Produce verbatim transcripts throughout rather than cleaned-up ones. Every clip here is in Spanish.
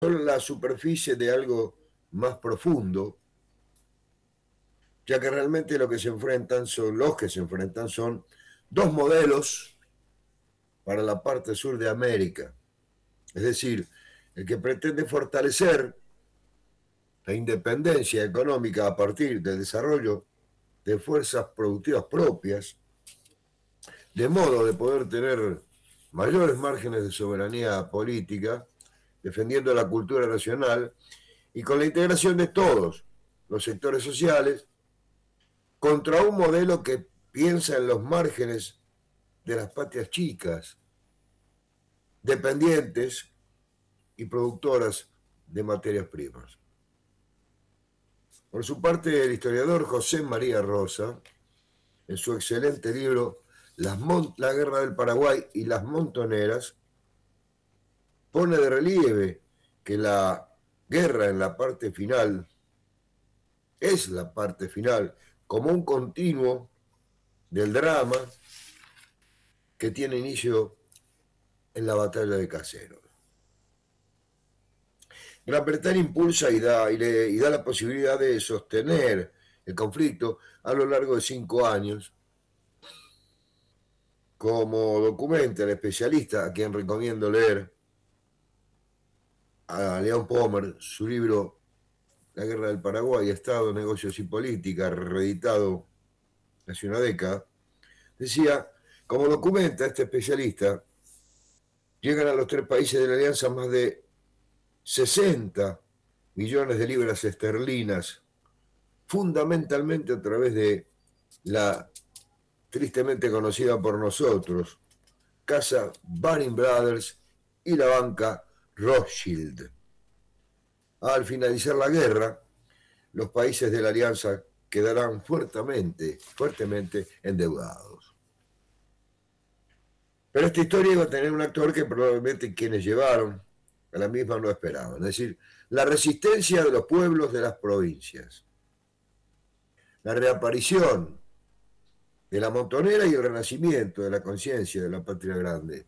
la superficie de algo más profundo, ya que realmente lo que se enfrentan son, los que se enfrentan son dos modelos para la parte sur de América. Es decir, el que pretende fortalecer la independencia económica a partir del desarrollo de fuerzas productivas propias, de modo de poder tener mayores márgenes de soberanía política, defendiendo la cultura nacional y con la integración de todos los sectores sociales, contra un modelo que piensa en los márgenes de las patrias chicas, dependientes y productoras de materias primas. Por su parte, el historiador José María Rosa, en su excelente libro Las Mon- La Guerra del Paraguay y las Montoneras, pone de relieve que la guerra en la parte final es la parte final como un continuo del drama que tiene inicio en la batalla de Caseros. Gran Bretaña impulsa y da, y, le, y da la posibilidad de sostener el conflicto a lo largo de cinco años. Como documenta el especialista, a quien recomiendo leer, a León Pomer, su libro La Guerra del Paraguay, Estado, Negocios y Política, reeditado hace una década, decía, como documenta este especialista, llegan a los tres países de la alianza más de sesenta millones de libras esterlinas, fundamentalmente a través de la tristemente conocida por nosotros, casa Baring Brothers y la banca Rothschild. Al finalizar la guerra, los países de la alianza quedarán fuertemente, fuertemente endeudados. Pero esta historia iba a tener un actor que probablemente quienes llevaron a la misma no esperaban, es decir, la resistencia de los pueblos de las provincias, la reaparición de la montonera y el renacimiento de la conciencia de la patria grande.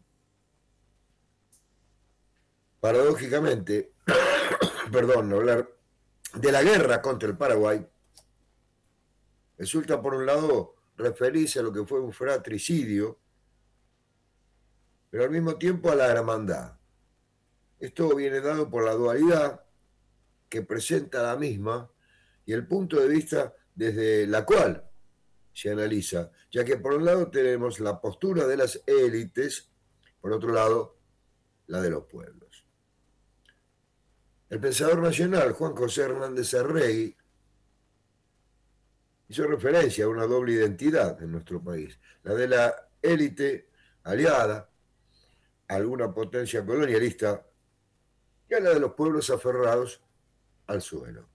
Paradójicamente, perdón, hablar de la guerra contra el Paraguay resulta, por un lado, referirse a lo que fue un fratricidio, pero al mismo tiempo a la hermandad. Esto viene dado por la dualidad que presenta la misma y el punto de vista desde la cual se analiza, ya que por un lado tenemos la postura de las élites, por otro lado, la de los pueblos. El pensador nacional Juan José Hernández Arregui hizo referencia a una doble identidad en nuestro país, la de la élite aliada a alguna potencia colonialista y a la de los pueblos aferrados al suelo.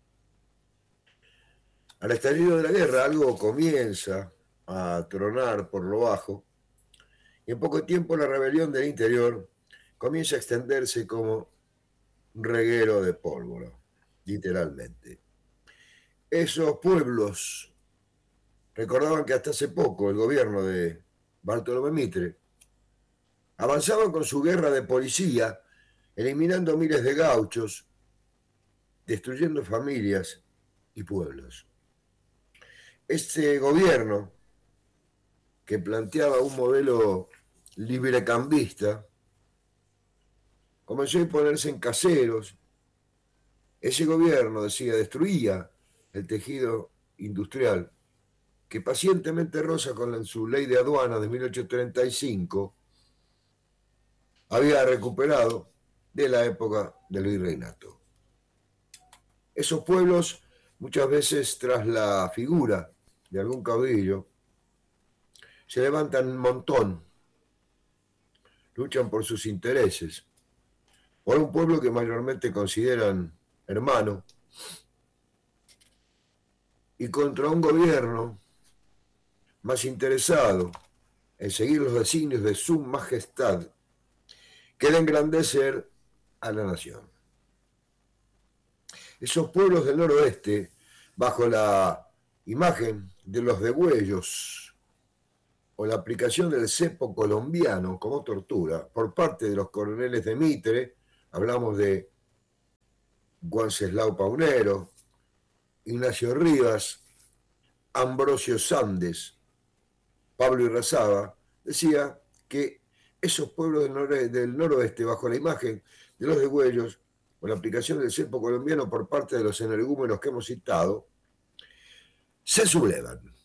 Al estallido de la guerra algo comienza a tronar por lo bajo y en poco tiempo la rebelión del interior comienza a extenderse como un reguero de pólvora, literalmente. Esos pueblos recordaban que hasta hace poco el gobierno de Bartolomé Mitre avanzaba con su guerra de policía, eliminando miles de gauchos, destruyendo familias y pueblos. Este gobierno, que planteaba un modelo librecambista, comenzó a imponerse en Caseros. Ese gobierno, decía, destruía el tejido industrial que pacientemente Rosa, con su ley de aduana de mil ochocientos treinta y cinco, había recuperado de la época del virreinato. Esos pueblos, muchas veces tras la figura de algún caudillo, se levantan un montón, luchan por sus intereses, por un pueblo que mayormente consideran hermano, y contra un gobierno más interesado en seguir los designios de su majestad que de engrandecer a la nación. Esos pueblos del noroeste, bajo la imagen de los degüellos o la aplicación del cepo colombiano como tortura por parte de los coroneles de Mitre, hablamos de Wenceslao Paunero, Ignacio Rivas, Ambrosio Sandes, Pablo Irrazaba, decía que esos pueblos del, noroeste, del noroeste, bajo la imagen de los degüellos, con la aplicación del cepo colombiano por parte de los energúmenos que hemos citado, se sublevan.